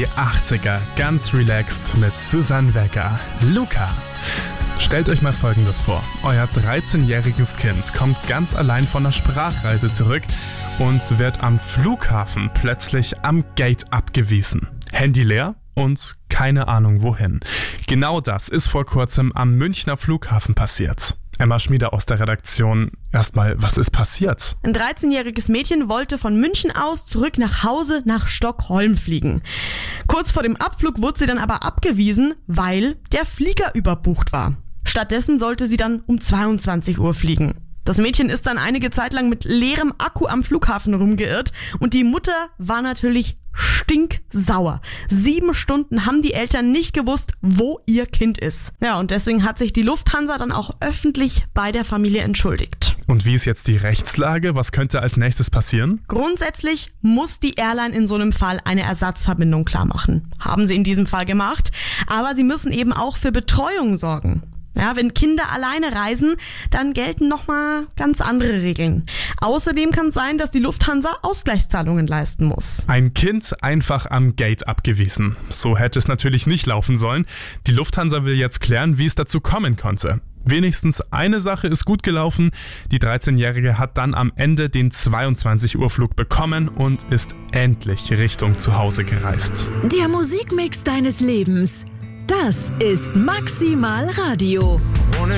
die 80er ganz relaxed mit Susanne Wecker. Luca. Stellt euch mal Folgendes vor. Euer 13-jähriges Kind kommt ganz allein von einer Sprachreise zurück und wird am Flughafen plötzlich am Gate abgewiesen. Handy leer und keine Ahnung wohin. Genau das ist vor kurzem am Münchner Flughafen passiert. Emma Schmieder aus der Redaktion. Erstmal, was ist passiert? Ein 13-jähriges Mädchen wollte von München aus zurück nach Hause nach Stockholm fliegen. Kurz vor dem Abflug wurde sie dann aber abgewiesen, weil der Flieger überbucht war. Stattdessen sollte sie dann um 22 Uhr fliegen. Das Mädchen ist dann einige Zeit lang mit leerem Akku am Flughafen rumgeirrt und die Mutter war natürlich stinksauer. 7 Stunden haben die Eltern nicht gewusst, wo ihr Kind ist. Ja, und deswegen hat sich die Lufthansa dann auch öffentlich bei der Familie entschuldigt. Und wie ist jetzt die Rechtslage? Was könnte als nächstes passieren? Grundsätzlich muss die Airline in so einem Fall eine Ersatzverbindung klarmachen. Haben sie in diesem Fall gemacht, aber sie müssen eben auch für Betreuung sorgen. Ja, wenn Kinder alleine reisen, dann gelten nochmal ganz andere Regeln. Außerdem kann es sein, dass die Lufthansa Ausgleichszahlungen leisten muss. Ein Kind einfach am Gate abgewiesen. So hätte es natürlich nicht laufen sollen. Die Lufthansa will jetzt klären, wie es dazu kommen konnte. Wenigstens eine Sache ist gut gelaufen. Die 13-Jährige hat dann am Ende den 22-Uhr-Flug bekommen und ist endlich Richtung zu Hause gereist. Der Musikmix deines Lebens. Das ist Maximal Radio.